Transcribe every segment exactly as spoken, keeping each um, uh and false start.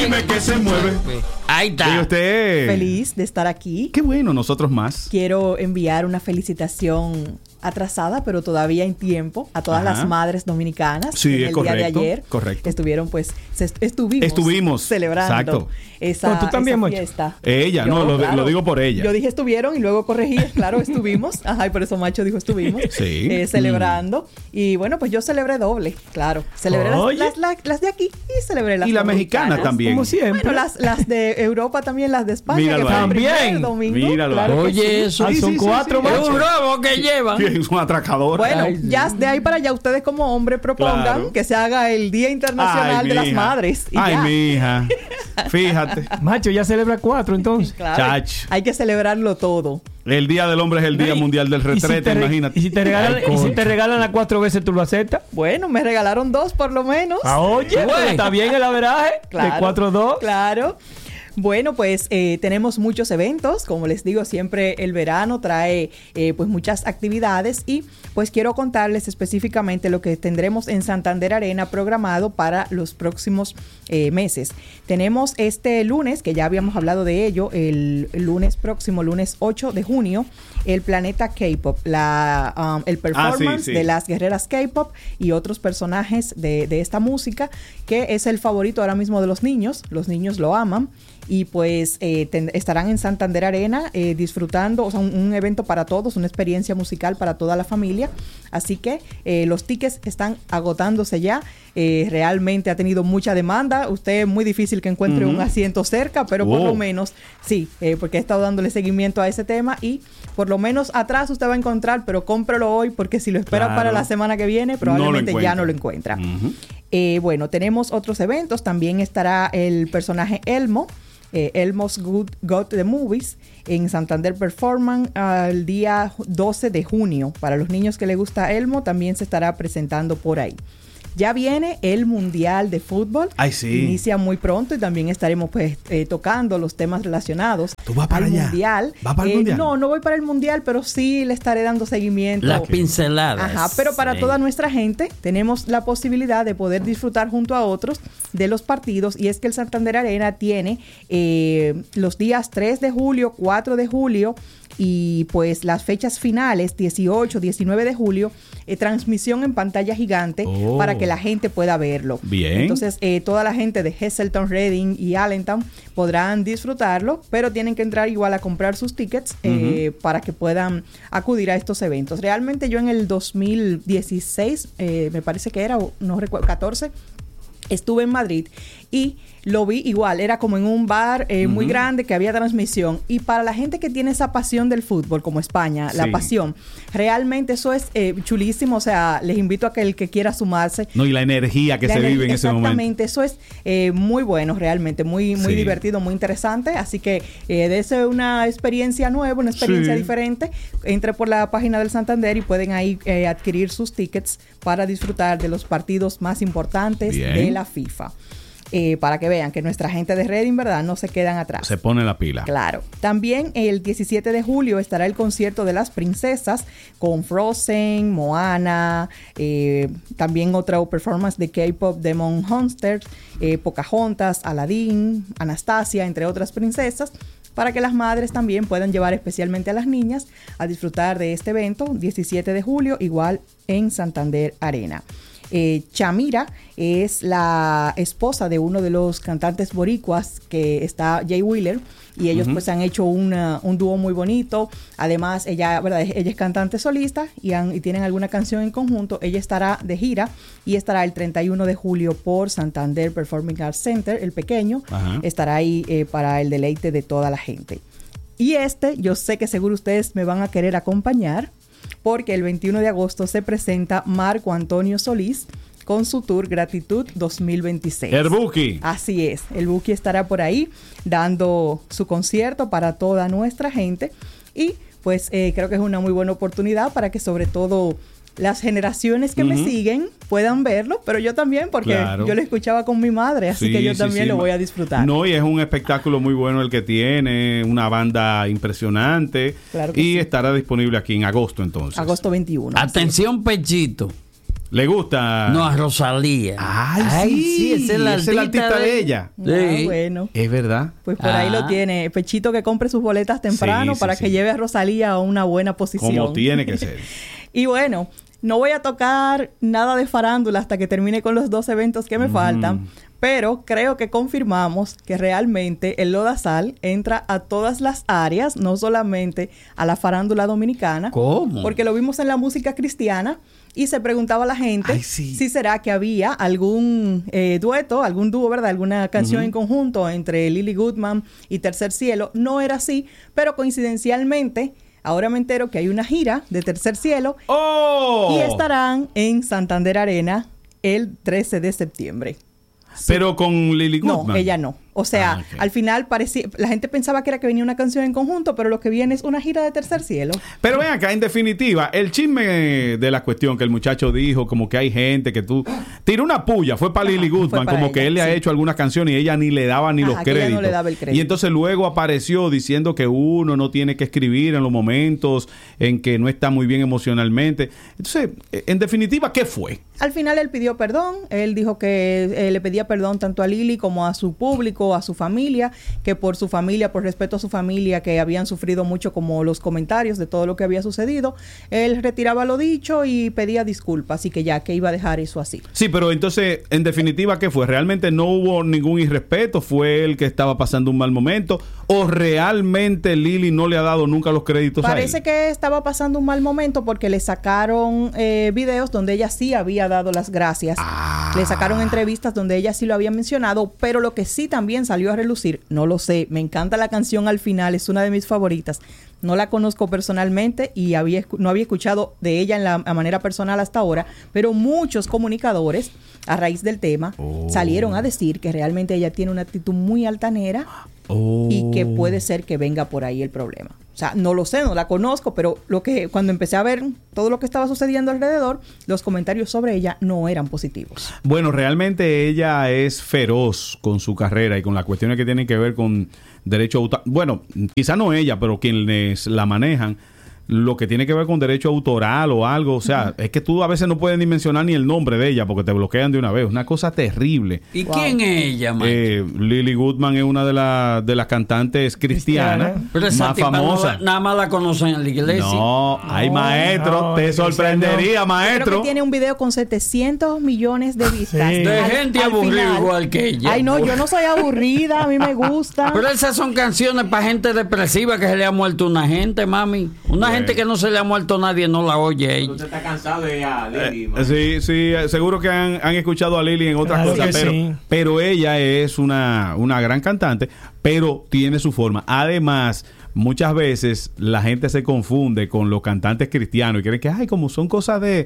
Dime que se mueve. Ahí está. ¿Y usted? Feliz de estar aquí. Qué bueno, nosotros más. Quiero enviar una felicitación atrasada, pero todavía en tiempo, a todas Ajá. las madres dominicanas. Sí, en el es correcto, día de ayer. correcto. Estuvieron, pues, se, estuvimos, Estuvimos, celebrando exacto. esa, No, tú también, esa Mocho. fiesta. Ella, Yo, no, lo, claro. lo digo por ella. Yo dije estuvieron y luego corregí, claro, estuvimos. Ajá, y por eso Macho dijo estuvimos. Sí. eh, celebrando. Mm. Y bueno, pues yo celebré doble, claro. Celebré las, las, las, las de aquí y celebré las Y la mexicana también. Como siempre. Bueno, las, las de Europa también, las de España. Míralo que fue ahí. el primer También. domingo. Míralo claro ahí. que Oye, sí. eso. Ah, son sí, sí, cuatro, sí. Es macho. un robo que llevan. Es un atracador. Bueno, Ay, ya de ahí para allá ustedes como hombres propongan Claro. que se haga el Día Internacional Ay, de las mija. Madres. Y Ay, ya. mija. Fíjate. Macho, ya celebra cuatro entonces. Claro, Chach. hay que celebrarlo todo. El Día del Hombre es el Día Y- Mundial del y si Retrete, te re- imagínate. Y si te regalan, Ay, y si coño. te regalan las cuatro veces, ¿tú lo aceptas? Bueno, me regalaron dos por lo menos. Ah, oye, Bueno. pues, está bien el averaje Claro, de cuatro a dos. Claro. Bueno, pues eh, tenemos muchos eventos, como les digo, siempre el verano trae eh, pues muchas actividades y pues quiero contarles específicamente lo que tendremos en Santander Arena programado para los próximos eh, meses. Tenemos este lunes, que ya habíamos hablado de ello, el, el lunes próximo, lunes ocho de junio, el Planeta K-Pop, la, um, el performance Ah, sí, sí. de las guerreras K-Pop y otros personajes de, de esta música, que es el favorito ahora mismo de los niños. Los niños lo aman. Y pues eh, ten, estarán en Santander Arena eh, disfrutando, o sea, un, un evento para todos, una experiencia musical para toda la familia. Así que eh, los tickets están agotándose ya. Eh, realmente ha tenido mucha demanda. Usted es muy difícil que encuentre Uh-huh. un asiento cerca, pero por Wow. lo menos sí, eh, porque he estado dándole seguimiento a ese tema y por lo menos atrás usted va a encontrar, pero cómprelo hoy porque si lo espera Claro. para la semana que viene, probablemente ya no lo encuentra. Ujú. Eh, bueno, tenemos otros eventos. También estará el personaje Elmo. Eh, Elmo's Good Got the Movies en Santander Performance uh, el día doce de junio. Para los niños que les gusta Elmo, también se estará presentando por ahí. Ya viene el Mundial de Fútbol. Ay, sí. Inicia muy pronto y también estaremos pues eh, tocando los temas relacionados ¿Tú vas para al allá? Mundial. ¿Vas para el Eh, Mundial? No, no voy para el Mundial, pero sí le estaré dando seguimiento. Las pinceladas. Ajá, pero para Sí. toda nuestra gente tenemos la posibilidad de poder disfrutar junto a otros de los partidos y es que el Santander Arena tiene eh, los días tres de julio, cuatro de julio y pues las fechas finales dieciocho, diecinueve de julio, eh, transmisión en pantalla gigante Oh. para que la gente pueda verlo. Bien. Entonces eh, toda la gente de Heselton, Reading y Allentown podrán disfrutarlo, pero tienen que entrar igual a comprar sus tickets eh, para que puedan acudir a estos eventos. Realmente yo en el dos mil dieciséis, eh, me parece que era, o no recuerdo, catorce, estuve en Madrid y lo vi igual, era como en un bar eh, muy grande que había transmisión y para la gente que tiene esa pasión del fútbol como España, Sí. la pasión, realmente eso es eh, chulísimo, o sea, les invito a que el que quiera sumarse. No, y la energía que La se ener- vive en ese momento. Exactamente, eso es eh, muy bueno realmente, muy, muy Sí. divertido, muy interesante, así que eh, dese una experiencia nueva, una experiencia Sí. diferente, entre por la página del Santander y pueden ahí eh, adquirir sus tickets para disfrutar de los partidos más importantes Bien. de la FIFA. Eh, para que vean que nuestra gente de Reading, ¿verdad?, no se quedan atrás. Se pone la pila. Claro. También el diecisiete de julio estará el concierto de las princesas con Frozen, Moana, eh, también otra performance de K-pop Demon Hunters, eh, Pocahontas, Aladdin, Anastasia, entre otras princesas, para que las madres también puedan llevar especialmente a las niñas a disfrutar de este evento, diecisiete de julio, igual en Santander Arena. Eh, Chamira es la esposa de uno de los cantantes boricuas que está Jay Wheeler y ellos uh-huh. pues han hecho una, un dúo muy bonito. Además ella, ¿verdad? ella es cantante solista y, han, y tienen alguna canción en conjunto. Ella estará de gira y estará el treinta y uno de julio por Santander Performing Arts Center, el pequeño. Uh-huh. Estará ahí eh, para el deleite de toda la gente. Y este, yo sé que seguro ustedes me van a querer acompañar, porque el veintiuno de agosto se presenta Marco Antonio Solís con su tour Gratitud dos mil veintiséis. El Buki. Así es, el Buki estará por ahí dando su concierto para toda nuestra gente y pues eh, creo que es una muy buena oportunidad para que sobre todo las generaciones que uh-huh. me siguen puedan verlo, pero yo también, porque claro. yo lo escuchaba con mi madre, así sí, que yo sí, también sí. lo voy a disfrutar. No, y es un espectáculo muy bueno el que tiene, una banda impresionante, claro que y sí. estará disponible aquí en agosto entonces. Agosto veintiuno. Atención, Pechito. ¿Le gusta? No, a Rosalía. Ay, sí, esa es la esa es la artista de ella. Sí. Ah, bueno. Es verdad. Pues por ahí Ah. lo tiene. Pechito que compre sus boletas temprano Sí, sí, para sí. que lleve a Rosalía a una buena posición. Como tiene que ser. Y bueno, no voy a tocar nada de farándula hasta que termine con los dos eventos que me Mm. faltan, pero creo que confirmamos que realmente el Lodazal entra a todas las áreas, no solamente a la farándula dominicana. ¿Cómo? Porque lo vimos en la música cristiana y se preguntaba a la gente Ay, sí. si será que había algún eh, dueto, algún dúo, ¿verdad? Alguna canción en conjunto entre Lily Goodman y Tercer Cielo. No era así, pero coincidencialmente ahora me entero que hay una gira de Tercer Cielo ¡Oh! y estarán en Santander Arena el trece de septiembre. Pero con Lily Goodman. No, ella no. O sea, Ah, ok. al final parecía, la gente pensaba que era que venía una canción en conjunto, pero lo que viene es una gira de Tercer Cielo. Pero ven acá, en definitiva, el chisme de la cuestión que el muchacho dijo, como que hay gente que tú... Tiró una puya, fue para Lily Goodman, para como ella, que él le ha sí. hecho algunas canciones y ella ni le daba ni Ajá, los que ella no créditos. le daba el crédito. Y entonces luego apareció diciendo que uno no tiene que escribir en los momentos en que no está muy bien emocionalmente. Entonces, en definitiva, ¿qué fue? Al final él pidió perdón, él dijo que eh, le pedía perdón tanto a Lily como a su público, a su familia, que por su familia, por respeto a su familia, que habían sufrido mucho como los comentarios de todo lo que había sucedido, él retiraba lo dicho y pedía disculpas y que ya que iba a dejar eso así. Sí, pero entonces, en definitiva, ¿qué fue? ¿Realmente no hubo ningún irrespeto? ¿Fue él que estaba pasando un mal momento? ¿O realmente Lily no le ha dado nunca los créditos a él? Parece que estaba pasando un mal momento porque le sacaron eh, videos donde ella sí había dado las gracias. Ah. Le sacaron entrevistas donde ella sí lo había mencionado, pero lo que sí también salió a relucir, no lo sé, me encanta la canción al final, es una de mis favoritas. No la conozco personalmente y había, escu- no había escuchado de ella en la a manera personal hasta ahora, pero muchos comunicadores, a raíz del tema, Oh. salieron a decir que realmente ella tiene una actitud muy altanera Oh. y que puede ser que venga por ahí el problema. O sea, no lo sé, no la conozco, pero lo que cuando empecé a ver todo lo que estaba sucediendo alrededor, los comentarios sobre ella no eran positivos. Bueno, realmente ella es feroz con su carrera y con las cuestiones que tienen que ver con derecho autoral. Bueno, quizá no ella, pero quienes la manejan, lo que tiene que ver con derecho autoral o algo. O sea, es que tú a veces no puedes ni mencionar ni el nombre de ella porque te bloquean de una vez. Una cosa terrible. ¿Y Wow. quién es ella, man? Eh, Lily Goodman es una de, la- de las cantantes cristianas Cristiana. Pero esa más tipa no famosa. la- nada más la conocen en la iglesia. No, hay maestro. no, te esa sorprendería, no. Creo maestro. que tiene un video con setecientos millones de vistas. Sí. De gente aburrida igual que ella. Ay, no, yo no soy aburrida, a mí me gusta. Pero esas son canciones para gente depresiva que se le ha muerto una gente, mami. Una Bueno. gente que no se le ha muerto nadie no la oye ella. Usted está cansado de ella, Lili, Eh, man. sí, sí, eh, seguro que han, han escuchado a Lily en otras Claro cosas, que pero, sí. pero ella es una, una gran cantante, pero tiene su forma. Además, muchas veces la gente se confunde con los cantantes cristianos y creen que, ay, como son cosas de,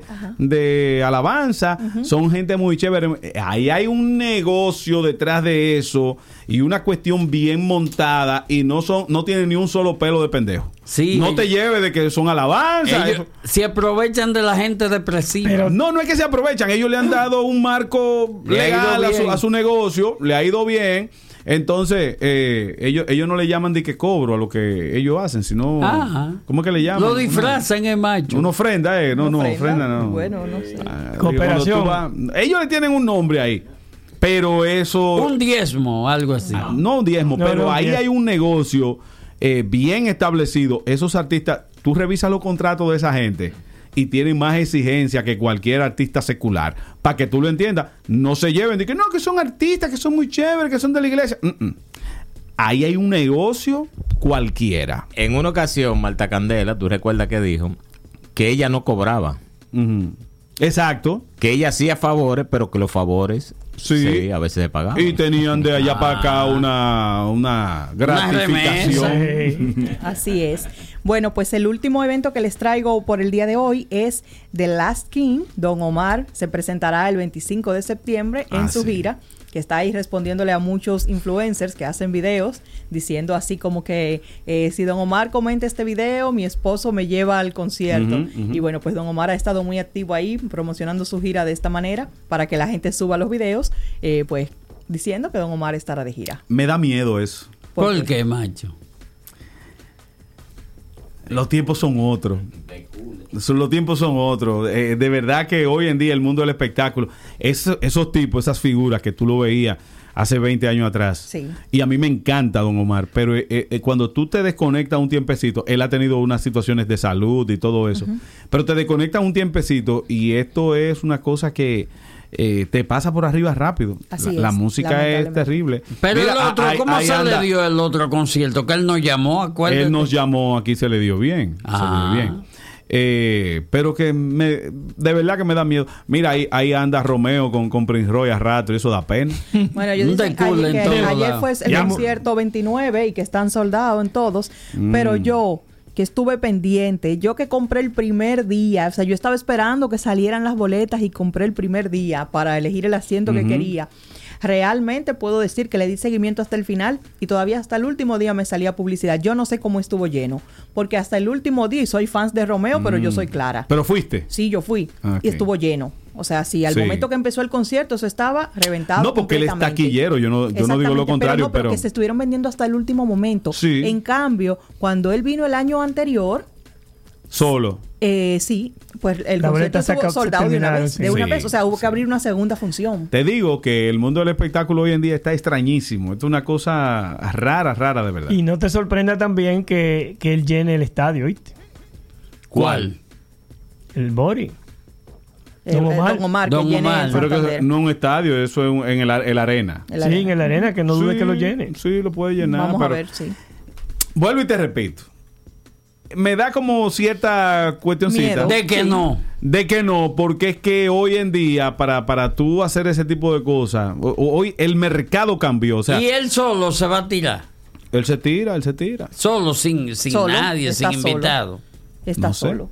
de alabanza, son gente muy chévere. Eh, Ahí hay un negocio detrás de eso y una cuestión bien montada y no son no tienen ni un solo pelo de pendejo. Sí, no ellos- te lleves de que son alabanza. Ellos se aprovechan de la gente depresiva. Pero- No, no es que se aprovechan. Ellos le han dado un marco Le ha ido legal a su, bien. a su negocio. Le ha ido bien. Entonces, eh, ellos, ellos no le llaman de que cobro a lo que ellos hacen, sino... Ajá. ¿Cómo es que le llaman? Lo disfrazan el macho. Una, una ofrenda, eh. No, no, Ofrenda. ofrenda no. Bueno, no sé. Ah, Cooperación. cuando tú vas- ellos le tienen un nombre ahí. Pero eso... Un diezmo, algo así. Ah, no un diezmo, No, pero no, ahí diez. hay un negocio eh, bien establecido. Esos artistas, tú revisas los contratos de esa gente y tienen más exigencia que cualquier artista secular. Para que tú lo entiendas, no se lleven de que no, que son artistas, que son muy chéveres, que son de la iglesia. Mm, mm. Ahí hay un negocio cualquiera. En una ocasión, Marta Candela, tú recuerdas que dijo que ella no cobraba. Ujú. Exacto. Que ella hacía favores, pero que los favores Sí. a veces se pagaban. Y tenían de allá para acá una, una gratificación. Sí. Así es. Bueno, pues el último evento que les traigo por el día de hoy es The Last King. Don Omar se presentará el veinticinco de septiembre en Ah, su sí. gira, que está ahí respondiéndole a muchos influencers que hacen videos, diciendo así como que eh, si Don Omar comenta este video, mi esposo me lleva al concierto. Ujú, ujú. Y bueno, pues Don Omar ha estado muy activo ahí, promocionando su gira de esta manera, para que la gente suba los videos, eh, pues diciendo que Don Omar estará de gira. Me da miedo eso. ¿Por ¿Por qué? qué, macho? Los tiempos son otros. Son- Los tiempos son otros. Eh, de verdad que hoy en día el mundo del espectáculo, eso- esos tipos, esas figuras que tú lo veías hace veinte años atrás. Sí. Y a mí me encanta Don Omar, pero eh, eh, cuando tú te desconectas un tiempecito, él ha tenido unas situaciones de salud y todo eso, pero te desconectas un tiempecito y esto es una cosa que eh, te pasa por arriba rápido. Así la, es, la música es lamentablemente. terrible. Pero Mira, el otro, ahí- ¿cómo ahí se anda. le dio el otro concierto? Que él nos llamó, acuérdate. Él nos llamó, aquí se le dio bien. Ah. Se le dio bien. Eh, pero que me, de verdad que me da miedo. Mira, ahí, ahí anda Romeo con, con Prince Roy a rato y eso da pena. Bueno, ellos Un dicen decool ayer, en que todos ayer lados. fue el Ya, concierto veintinueve y que están soldados en todos, Mm. pero yo que estuve pendiente, yo que compré el primer día, o sea, yo estaba esperando que salieran las boletas y compré el primer día para elegir el asiento que Ujú. quería. Realmente puedo decir que le di seguimiento hasta el final y todavía hasta el último día me salía publicidad. Yo no sé cómo estuvo lleno, porque hasta el último día, y soy fans de Romeo, pero yo soy Clara. Pero fuiste. Sí, yo fui Ok. y estuvo lleno. O sea, sí, al Sí. momento que empezó el concierto, eso estaba reventado. No, porque él es completamente. taquillero, yo no, yo no digo lo Exactamente, contrario, pero, no, pero pero... que se estuvieron vendiendo hasta el último momento. Sí. En cambio, cuando él vino el año anterior, Solo. eh, sí, pues el La concierto boleta se estuvo acab- se soldado de una terminaron, vez. sí. De una Sí. vez, o sea, hubo que abrir una segunda función. Te digo que el mundo del espectáculo hoy en día está extrañísimo. Esto es una cosa rara, rara de verdad. Y no te sorprenda también que, que él llene el estadio, ¿viste? ¿Cuál? El Bori. El- Don el Omar. Don Omar, Don que llene Omar. el Pero que Santander. no un estadio, eso es un- en el, el arena. El Sí, arena. en el arena, que no dude Sí, que lo llene. Sí, lo puede llenar. Vamos a pero- ver, sí. Vuelvo y te repito. Me da como cierta cuestioncita. Miedo. De que Sí. no. De que no, porque es que hoy en día, para, para tú hacer ese tipo de cosas, o- o- hoy el mercado cambió. O sea, Y él solo se va a tirar. él se tira, él se tira. Solo, sin, sin Solo, está sin solo. invitado. Está No sé. solo.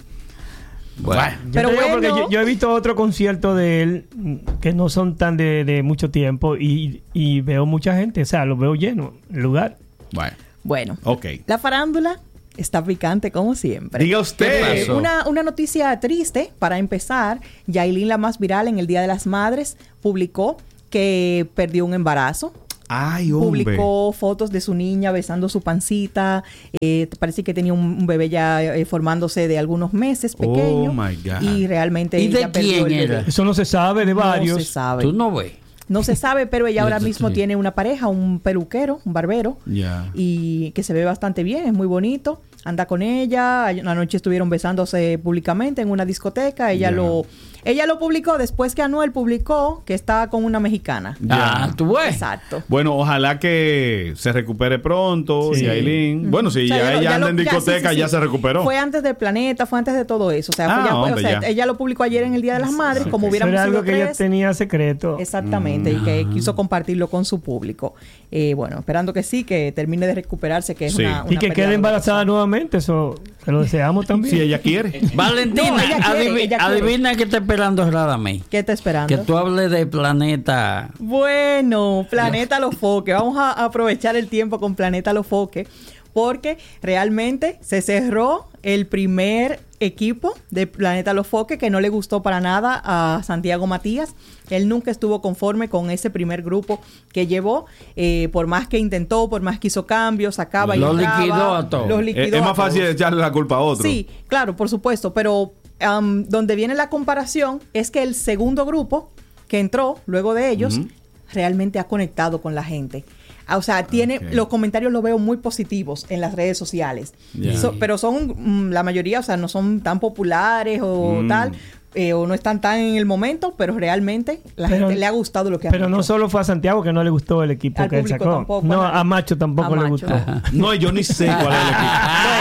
Bueno. Yo Pero te digo porque bueno. yo, yo he visto otro concierto de él mm, que no son tan de, de mucho tiempo y, y veo mucha gente, o sea, lo veo lleno el lugar. Bueno, Bueno, ok. la farándula está picante como siempre. Diga ¿Qué usted. pasó? Una, una noticia triste, para empezar, Yailin, la más viral en el Día de las Madres, publicó que perdió un embarazo. Ay, hombre. Publicó fotos de su niña besando su pancita. Eh, parece que tenía un, un bebé ya eh, formándose de algunos meses, pequeño. Oh, my God. Y realmente ¿Y de ella perdió quién el bebé. era? Eso no se sabe de varios. No se sabe. Tú no ves. No se sabe, pero ella ahora Yo te mismo estoy- tiene una pareja, un peluquero, un barbero. Ya. Y que se ve bastante bien, es muy bonito. Anda con ella. Anoche estuvieron besándose públicamente en una discoteca. Ella Ya. lo ella lo publicó después que Anuel publicó que está con una mexicana. Ya. Ah, tú ves. Exacto. Bueno, ojalá que se recupere pronto, Sí. Yailin. Bueno, si O sea, ya ya lo- ella ya anda lo- en ya, sí, discoteca, sí, sí. ya se recuperó. Fue antes del planeta, fue antes de todo eso. O sea, fue Ah, ya- o hombre, sea, ya. ella lo publicó ayer en el Día de las Madres, como Eso hubiéramos era sido algo que ella tres. tenía secreto. Exactamente, y que quiso compartirlo con su público. Eh, bueno, esperando que sí, que termine de recuperarse, que es Sí. una, Y una que pérdida quede embarazada dolorosa. nuevamente, eso se lo deseamos también. Si ella quiere. Valentina, No, ella quiere, adivi- ella quiere. adivina que está esperando Radamés. ¿Qué está esperando? Que tú hables de planeta. Bueno, Planeta Los Foques. Vamos a aprovechar el tiempo con Planeta Los Foques porque realmente se cerró el primer equipo de Planeta Los Foques que no le gustó para nada a Santiago Matías. Él nunca estuvo conforme con ese primer grupo que llevó. Eh, por más que intentó, por más que hizo cambios, sacaba y Los entraba, liquidó a todos. los Es, liquidó es a más fácil todos. echarle la culpa a otro. Sí, claro, por supuesto, pero am, donde viene la comparación es que el segundo grupo que entró luego de ellos Ujú. realmente ha conectado con la gente. Ah, O sea, tiene Ok. los comentarios los veo muy positivos en las redes sociales. Ya. So- pero son mm, la mayoría, o sea, no son tan populares o Mm. tal, eh, o no están tan en el momento, pero realmente la Pero- gente le ha gustado lo que Pero han no hecho. solo fue a Santiago que no le gustó el equipo Al que él público sacó. tampoco, no, a nadie. a Macho tampoco A le Macho. gustó. No, yo ni sé cuál es el equipo.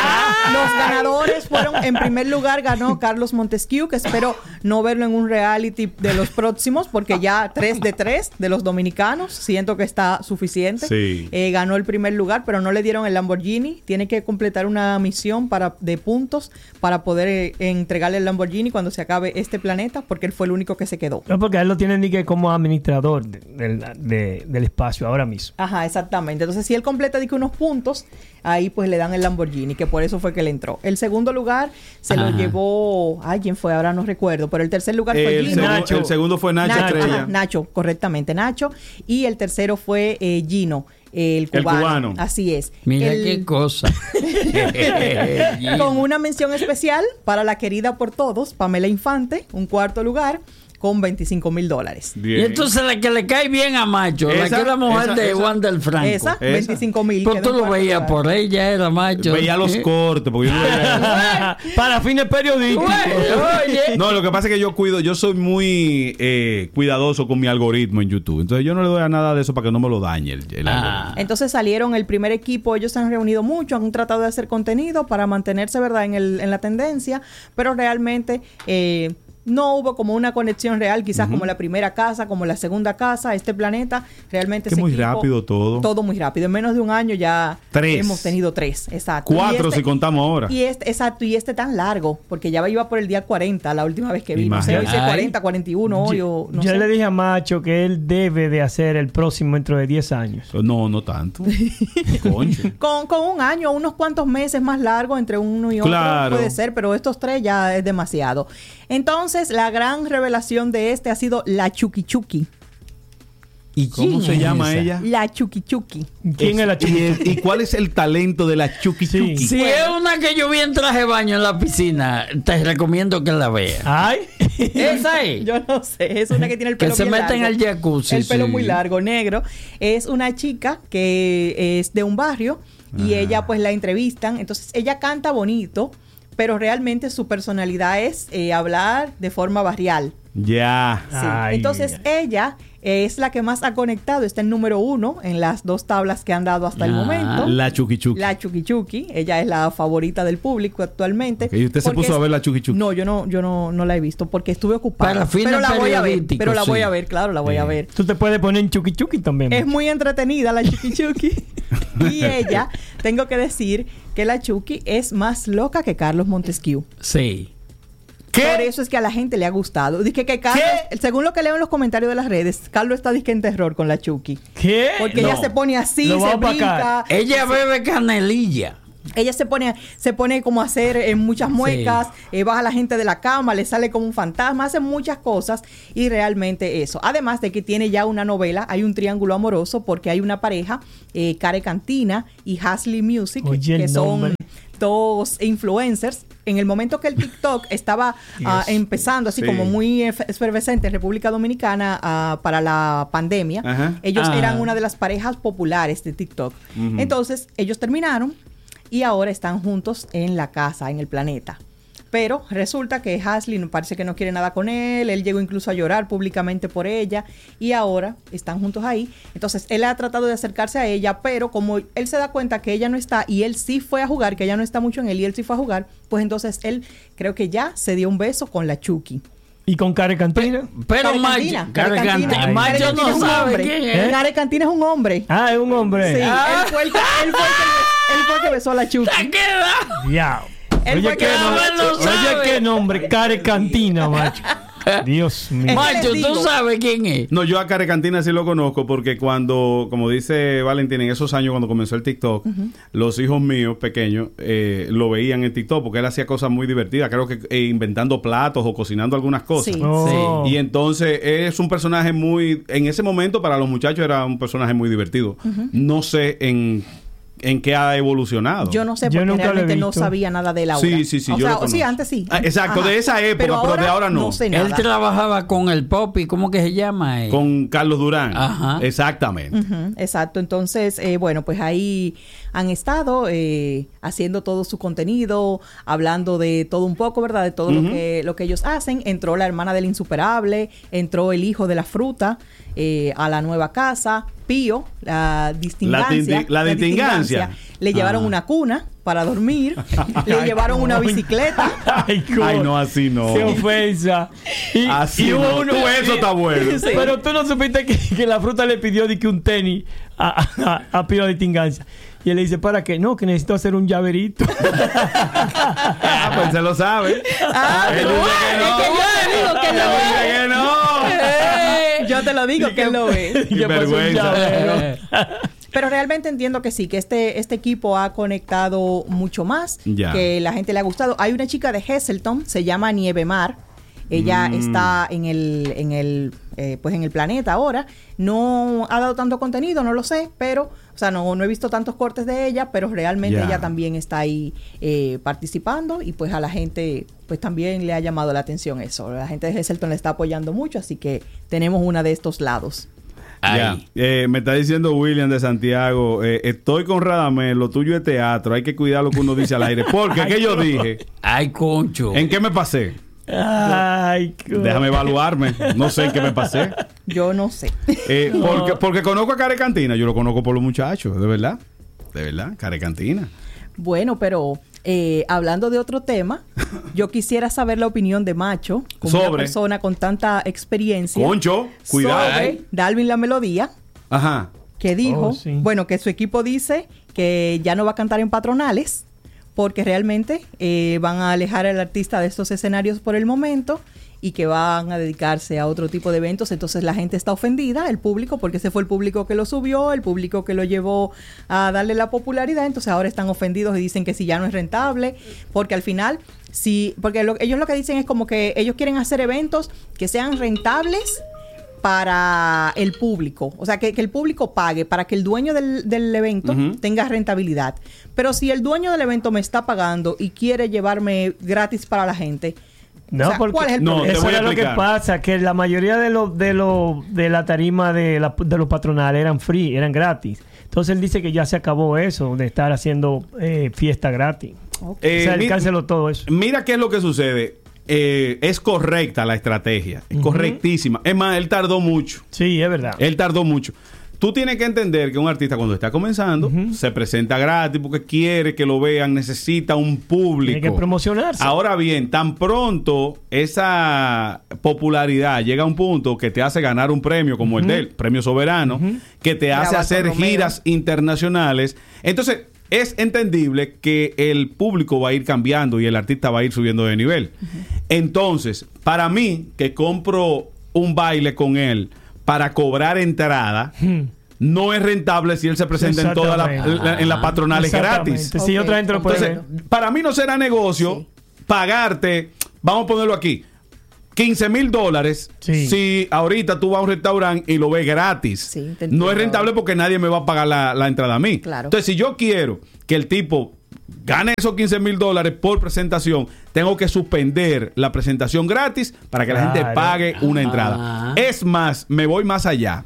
Los ganadores fueron, en primer lugar ganó Carlos Montesquieu, que espero no verlo en un reality de los próximos, porque ya tres de tres de los dominicanos, siento que está suficiente. Sí. Eh, ganó el primer lugar, pero no le dieron el Lamborghini. Tiene que completar una misión para de puntos para poder eh, entregarle el Lamborghini cuando se acabe este planeta, porque él fue el único que se quedó. No, porque a él lo tienen ni que como administrador de- del- de- del espacio ahora mismo. Ajá, exactamente. Entonces, si él completa de que unos puntos, ahí pues le dan el Lamborghini, que por eso fue que le entró. El segundo lugar se lo Ajá. llevó, ay, ¿quién fue? Ahora no recuerdo, pero el tercer lugar fue El, Gino. segu- Nacho. el segundo fue Nacho, Nacho, Estrella. ajá, Nacho, correctamente, Nacho. Y el tercero fue eh, Gino. El cubano. El cubano. Así es. Mira El- qué cosa. con una mención especial para la querida por todos, Pamela Infante, un cuarto lugar, con veinticinco mil dólares. Y entonces la que le cae bien a Macho, la Esa, que es la mujer esa, de esa. Juan del Franco. Esa, veinticinco mil. Pero tú lo veías por ella, era Macho. Veía los ¿Eh? cortes, porque yo no veía- Para fines periodísticos. Oye. No, lo que pasa es que yo cuido, yo soy muy eh, cuidadoso con mi algoritmo en YouTube. Entonces yo no le doy a nada de eso para que no me lo dañe el, el Ah. algoritmo. Entonces salieron el primer equipo, ellos se han reunido mucho, han tratado de hacer contenido para mantenerse, ¿verdad?, en, el, en la tendencia, pero realmente eh, no hubo como una conexión real, quizás como la primera casa, como la segunda casa, este planeta, realmente Que ese muy equipo- rápido todo. Todo muy rápido, en menos de un año ya Tres. hemos tenido tres, exacto. Cuatro Y este- si contamos ahora. Y este, exacto, y este tan largo, porque ya iba por el día cuarenta la última vez que vi, no sé, hoy Imagínate. es cuarenta, cuarenta y uno hoy o no Yo sé. le dije a Macho que él debe de hacer el próximo dentro de diez años. No, no tanto. Conche. Con, con un año, unos cuantos meses más largo entre uno y otro Claro. puede ser, pero estos tres ya es demasiado. Entonces, la gran revelación de este ha sido la Chucky Chucky. ¿Y ¿Cómo quién se es llama esa? ella? La Chucky Chucky. ¿Quién es la ¿Y, chica? ¿Y cuál es el talento de la Chucky Sí. Chucky? Si es una que yo vi en traje de baño en la piscina, te recomiendo que la veas. Ay. Esa es. Yo no sé, es una que tiene el Que pelo se bien mete en largo. el jacuzzi, El pelo sí. muy largo, negro. Es una chica que es de un barrio y Ajá. ella pues la entrevistan. Entonces ella canta bonito, pero realmente su personalidad es eh, hablar de forma barrial. Ya. Sí. Ay, Entonces ay. ella es la que más ha conectado, está en número uno en las dos tablas que han dado hasta el Ah. momento. La Chucky Chucky. La Chucky Chucky, ella es la favorita del público actualmente. Ok, ¿y usted se Porque puso a es- ver la Chucky Chucky? No, yo no, yo no, no la he visto porque estuve ocupada. Para fines pero la voy a ver, periodísticos, pero la voy sí. a ver, claro, la voy a Sí. ver. Tú te puedes poner en Chucky Chucky también. Es muy entretenida la Chucky Chucky. Y ella, tengo que decir que la Chucky es más loca que Carlos Montesquieu. Sí. Por eso es que a la gente le ha gustado. Dice que Carlos, según lo que leo en los comentarios de las redes, Carlos está disque en terror con la Chucky. ¿Qué? Porque No. ella se pone así, Lo se vamos a brinca. opacar. Ella bebe canelilla. Ella se pone, se pone como a hacer eh, muchas muecas, eh, baja la gente de la cama, le sale como un fantasma, hace muchas cosas y realmente eso. Además de que tiene ya una novela, hay un triángulo amoroso porque hay una pareja, eh, Care Cantina y Hasley Music, Oye, el que son nombre. dos influencers. En el momento que el TikTok estaba ah, empezando así Sí. como muy efe- efervescente en República Dominicana ah, para la pandemia, Ajá. ellos Ah. eran una de las parejas populares de TikTok. Ujú. Entonces, ellos terminaron y ahora están juntos en la casa, en el planeta. Pero resulta que Hasley no- parece que no quiere nada con él, él llegó incluso a llorar públicamente por ella y ahora están juntos ahí. Entonces él ha tratado de acercarse a ella, pero como él se da cuenta que ella no está y él sí fue a jugar, que ella no está mucho en él y él sí fue a jugar, pues entonces él creo que ya se dio un beso con la Chucky. ¿Y con Care Cantina? Pero Care Macho, Cantina, Care Care Cantina. Cantina. Ay. Macho Care Cantina no es un sabe hombre. quién ¿Eh? es. Care Cantina es un hombre. Ah, es un hombre. Sí, Ah. él, fue el que, él, fue el que, él fue el que besó a la Chucky. ¿Te queda? Ya. Él Oye, fue qué que- nombre, no lo sabe. oye, qué nombre. Care Cantina, macho. Dios mío. Es- Macho, les tú digo. sabes quién es. No, yo a Care Cantina sí lo conozco porque cuando, como dice Valentín, en esos años cuando comenzó el TikTok, los hijos míos pequeños eh, lo veían en TikTok porque él hacía cosas muy divertidas, creo que eh, inventando platos o cocinando algunas cosas. Sí. Oh. Y entonces es un personaje muy, en ese momento para los muchachos era un personaje muy divertido. No sé en, en qué ha evolucionado. Yo no sé Yo porque nunca lo he realmente no visto. sabía nada de Laura. Sí, sí, sí, O yo sea, lo o sí, conozco. antes sí. Ah, exacto, de esa época, pero de ahora no. No sé Él nada. trabajaba con el Poppy, ¿cómo que se llama? eh? Con Carlos Durán. Ajá. Exactamente. Ujú, exacto, entonces, eh, bueno, pues ahí han estado eh, haciendo todo su contenido, hablando de todo un poco, ¿verdad? De todo Ujú. lo que lo que ellos hacen. Entró la hermana del insuperable, entró el hijo de la fruta eh, a la nueva casa, Pío, la distingancia. La tinti- la distingancia. Le llevaron Ah. una cuna para dormir, le llevaron una bicicleta. Ay, co- Ay, no, así no. Qué ofensa. Y, Así y hubo no. uno. Pues eso está bueno. Sí. Pero tú no supiste que, que la fruta le pidió de que un tenis a, a, a Pío de Tinganza. Y él le dice, ¿para qué? No, que necesito hacer un llaverito. Ah, pues se lo sabe. Ah, Él pero dice que es no. que yo te digo que Él lo dice ve. que no. Eh, Yo te lo digo que él lo ve. Y que pasó un vergüenza. llavero. Pero realmente entiendo que sí, que este, este equipo ha conectado mucho más, Ya. que la gente le ha gustado. Hay una chica de Heselton, se llama Nieve Mar. Ella Mm. está en el, en el eh, pues en el planeta ahora. No ha dado tanto contenido, no lo sé, pero, o sea, no, no he visto tantos cortes de ella, pero realmente Ya. ella también está ahí eh, participando y pues a la gente pues también le ha llamado la atención eso. La gente de Heselton le está apoyando mucho, así que tenemos una de estos lados. Ya. Ay. Eh, me está diciendo William de Santiago, eh, estoy con Radamel, lo tuyo es teatro, hay que cuidar lo que uno dice al aire. Porque, ¿qué yo dije? Ay, concho. ¿En qué me pasé? Ay, qué- Déjame evaluarme. No sé en qué me pasé. Yo no sé. Eh, porque, porque conozco a Carecantina. Yo lo conozco por los muchachos, de verdad. De verdad, Carecantina. Bueno, pero eh, hablando de otro tema, yo quisiera saber la opinión de Macho, como una Sobre. persona con tanta experiencia. Concho, cuidado. Sobre Dalvin La Melodía, Ajá. que dijo, Oh, sí. bueno, que su equipo dice que ya no va a cantar en patronales, porque realmente eh, van a alejar al artista de estos escenarios por el momento y que van a dedicarse a otro tipo de eventos. Entonces la gente está ofendida, el público, porque ese fue el público que lo subió, el público que lo llevó a darle la popularidad. Entonces ahora están ofendidos y dicen que si ya no es rentable, porque al final, sí, porque lo- ellos lo que dicen es como que ellos quieren hacer eventos que sean rentables para el público, o sea, que, que el público pague para que el dueño del, del evento Ujú. tenga rentabilidad. Pero si el dueño del evento me está pagando y quiere llevarme gratis para la gente, No, o sea, porque ¿cuál es el No, problema? te eso voy a era lo que explicar. pasa, que la mayoría de los de los de la tarima de, la- de los patronales eran free, eran gratis. Entonces él dice que ya se acabó eso de estar haciendo eh, fiesta gratis. Ok. Eh, o sea, él mi- canceló todo eso. Mira qué es lo que sucede. Eh, es correcta la estrategia. Es correctísima. Es más, él tardó mucho. Sí, es verdad. Él tardó mucho. Tú tienes que entender que un artista cuando está comenzando se presenta gratis porque quiere que lo vean, necesita un público. Tiene que promocionarse. Ahora bien, tan pronto esa popularidad llega a un punto que te hace ganar un premio como el del Premio Soberano, que te hace Grabato hacer Romeo. giras internacionales. Entonces, es entendible que el público va a ir cambiando y el artista va a ir subiendo de nivel. Entonces, para mí, que compro un baile con él para cobrar entrada, Hmm. no es rentable si él se presenta en todas las Exactamente. la- en las patronales gratis. Exactamente. Si Ok. otra gente lo puede Entonces, ver. para mí no será negocio Sí. pagarte, vamos a ponerlo aquí, quince mil dólares Sí. si ahorita tú vas a un restaurante y lo ves gratis. Sí, te no entiendo. es rentable porque nadie me va a pagar la, la entrada a mí. Claro. Entonces, si yo quiero que el tipo gane esos quince mil dólares por presentación, tengo que suspender la presentación gratis para que la gente Claro. pague una Ah. entrada. Es más, me voy más allá.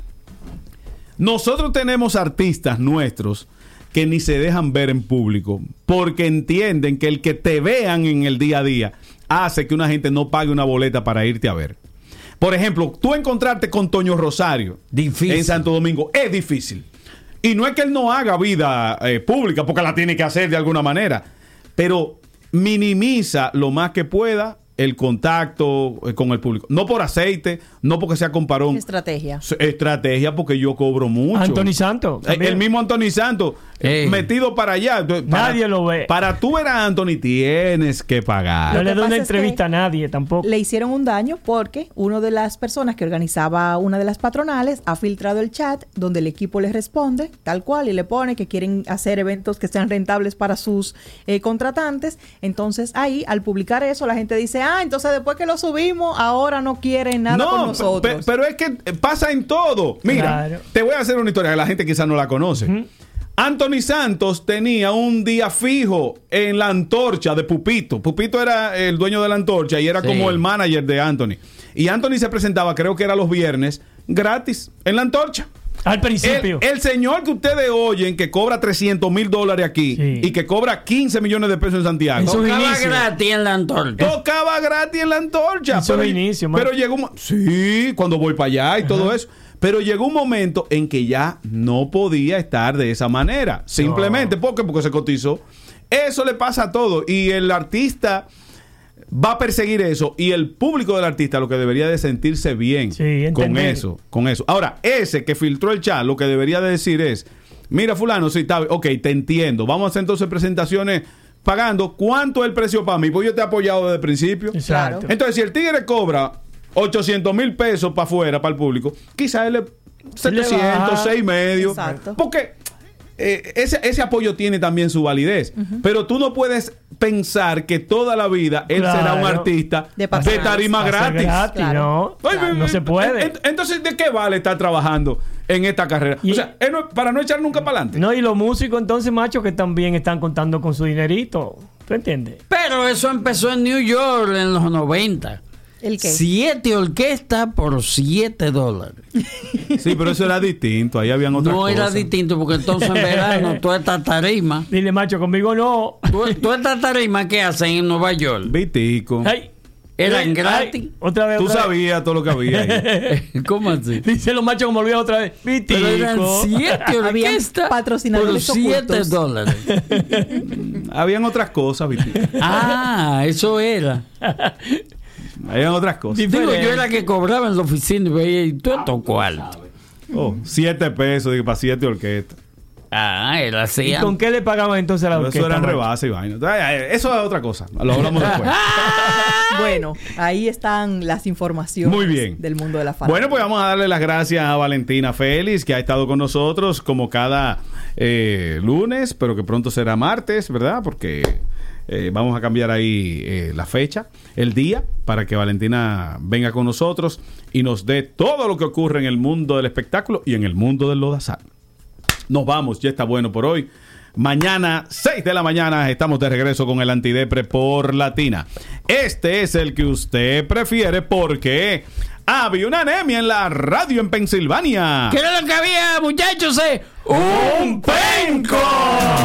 Nosotros tenemos artistas nuestros que ni se dejan ver en público porque entienden que el que te vean en el día a día hace que una gente no pague una boleta para irte a ver. Por ejemplo, tú encontrarte con Toño Rosario Difícil. en Santo Domingo es difícil. Y no es que él no haga vida eh, pública porque la tiene que hacer de alguna manera, pero minimiza lo más que pueda el contacto eh, con el público. No por aceite, no porque sea comparón. Estrategia. S- Estrategia porque yo cobro mucho. Anthony Santos. Eh, también. El mismo Anthony Santos eh, Ey. metido para allá. Entonces, para- Nadie lo ve. Para tú ver a Anthony tienes que No pagar. Lo le que doy una pasa es entrevista que a nadie tampoco. Le hicieron un daño porque una de las personas que organizaba una de las patronales ha filtrado el chat donde el equipo les responde tal cual y le pone que quieren hacer eventos que sean rentables para sus eh, contratantes. Entonces ahí al publicar eso la gente dice, ah, entonces después que lo subimos ahora no quieren nada con pe- nosotros. pero es que pasa en todo. Mira, Claro. te voy a hacer una historia que la gente quizás no la conoce. Anthony Santos tenía un día fijo en la antorcha de Pupito. Pupito era el dueño de la antorcha y era Sí. como el manager de Anthony. Y Anthony se presentaba, creo que era los viernes, gratis en la antorcha. Al principio. El, el señor que ustedes oyen que cobra trescientos mil dólares aquí Sí. y que cobra quince millones de pesos en Santiago. En sus Tocaba inicios. gratis en la antorcha. Tocaba gratis en la antorcha. En sus pero, inicios, man. pero llegó un mo- sí, cuando voy para allá y todo eso. Pero llegó un momento en que ya no podía estar de esa manera. Simplemente porque, porque se cotizó. Eso le pasa a todo. Y el artista va a perseguir eso. Y el público del artista lo que debería de sentirse bien Sí, con entender. eso. Con eso. Ahora, ese que filtró el chat, lo que debería de decir es: mira, fulano, sí, está bien. Ok, te entiendo. Vamos a hacer entonces presentaciones pagando. ¿Cuánto es el precio para mí? Pues yo te he apoyado desde el principio. Exacto. Claro. Entonces, si el tigre cobra ochocientos mil pesos para afuera, para el público, quizás él le setecientos, baja. seis y medio. Exacto. Porque eh, ese, ese apoyo tiene también su validez. Uh-huh. Pero tú no puedes pensar que toda la vida él Claro. será un artista De de, pasiones. tarima Va a ser gratis. gratis, Claro. no, Claro. no se puede. En- Entonces, ¿de qué vale estar trabajando en esta carrera? Y- o sea, él no- para no echar nunca para adelante. No, y los músicos entonces, macho, que también están contando con su dinerito. ¿Tú entiendes? Pero eso empezó en New York en los noventa. ¿El qué? Siete orquestas por siete dólares. Sí, pero eso era distinto. Ahí habían otras No cosas. era distinto porque entonces en verano toda esta tarima, Dile, macho, conmigo no. toda toda esta tarima que hacen en Nueva York, Vitico. Ay, eran ay, gratis. ay, otra vez. Tú otra vez. sabías todo lo que había ahí. ¿Cómo así? Dice los machos como olvidó otra vez. Vitico. Pero eran siete Habían orquestas por patrocinadores siete ocultos. dólares. Habían otras cosas, Vitico. Ah, eso era. Habían otras cosas. Digo, yo era que cobraba en la oficina y veía y todo esto cuarto. Oh, siete pesos digo, para siete orquestas. Ah, él ¿Y hacía. con qué le pagaban entonces a la Pero orquesta? eso eran macho? rebase y vaina. Entonces, eh, Eso es otra cosa. Lo hablamos después. Bueno, ahí están las informaciones Muy bien. del mundo de la farándula. Bueno, pues vamos a darle las gracias a Valentina Félix, que ha estado con nosotros como cada eh, lunes, pero que pronto será martes, ¿verdad? Porque eh, vamos a cambiar ahí eh, la fecha, el día, para que Valentina venga con nosotros y nos dé todo lo que ocurre en el mundo del espectáculo y en el mundo del lodazal. Nos vamos, ya está bueno por hoy. Mañana, seis de la mañana, estamos de regreso con el Antidepre por Latina. Este es el que usted prefiere porque había una anemia en la radio en Pensilvania. ¿Qué era lo que había, muchachos? Eh? ¡Un penco!